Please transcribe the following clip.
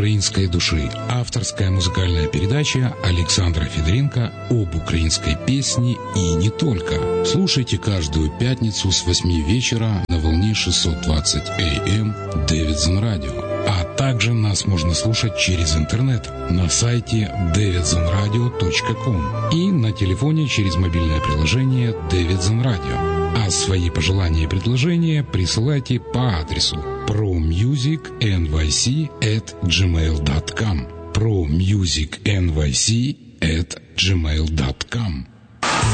украинской души. Авторская музыкальная передача Александра Федоренко об украинской песне и не только. Слушайте каждую пятницу с 8 вечера на волне 620 АМ Davidson Radio. А также нас можно слушать через интернет на сайте davidsonradio.com и на телефоне через мобильное приложение Davidson Radio. А свои пожелания и предложения присылайте по адресу promusicnyc@gmail.com promusicnyc@gmail.com.